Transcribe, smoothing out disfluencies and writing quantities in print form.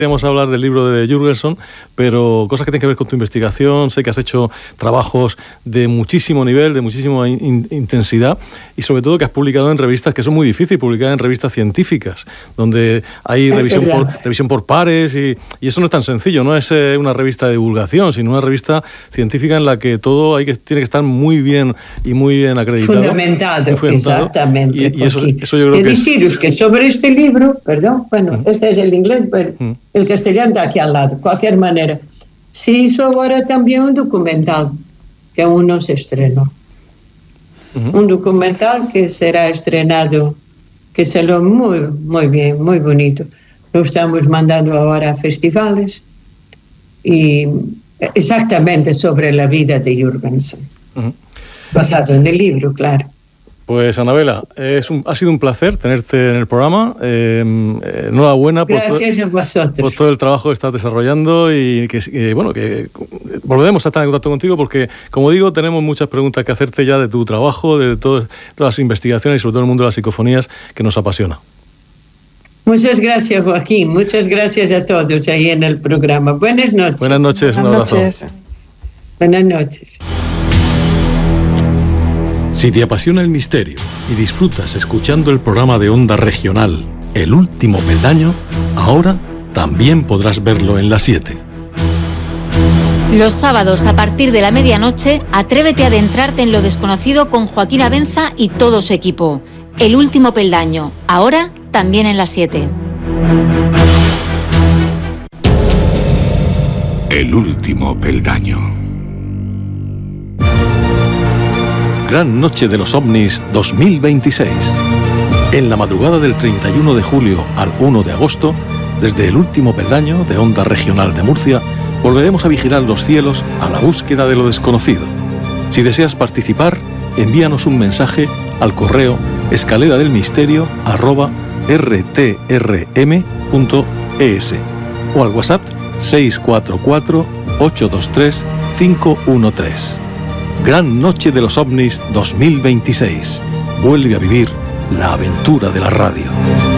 Vamos a hablar del libro de Jürgenson, pero cosas que tienen que ver con tu investigación. Sé que has hecho trabajos de muchísimo nivel, de muchísima intensidad, y sobre todo que has publicado en revistas que son muy difíciles, publicar en revistas científicas, donde hay revisión por pares, y eso no es tan sencillo. No es una revista de divulgación, sino una revista científica en la que todo tiene que estar muy bien acreditado. Fundamentado. Exactamente. Y eso yo creo que deciros que sobre este libro, perdón, este es el inglés, pero el castellano está aquí al lado. De cualquier manera, se hizo ahora también un documental que aún no se estrenó. Un documental que será estrenado, que salió muy bien, muy bonito. Lo estamos mandando ahora a festivales, y exactamente sobre la vida de Jürgenson, basado en el libro, claro. Pues Anabela, ha sido un placer tenerte en el programa. Enhorabuena por todo el trabajo que estás desarrollando, y que volveremos a estar en contacto contigo porque, como digo, tenemos muchas preguntas que hacerte ya de tu trabajo, de todas las investigaciones y sobre todo el mundo de las psicofonías, que nos apasiona. Muchas gracias, Joaquín. Muchas gracias a todos ahí en el programa. Buenas noches. Buenas noches, un abrazo. Buenas noches. Si te apasiona el misterio y disfrutas escuchando el programa de Onda Regional El Último Peldaño, ahora también podrás verlo en las 7. Los sábados a partir de la medianoche, atrévete a adentrarte en lo desconocido con Joaquín Abenza y todo su equipo. El Último Peldaño, ahora también en las 7. El Último Peldaño. Gran Noche de los OVNIs 2026. En la madrugada del 31 de julio al 1 de agosto, desde El Último Peldaño de Onda Regional de Murcia, volveremos a vigilar los cielos a la búsqueda de lo desconocido. Si deseas participar, envíanos un mensaje al correo escaleradelmisterio@rtrm.es o al WhatsApp 644 823 513. Gran Noche de los OVNIs 2026. Vuelve a vivir la aventura de la radio.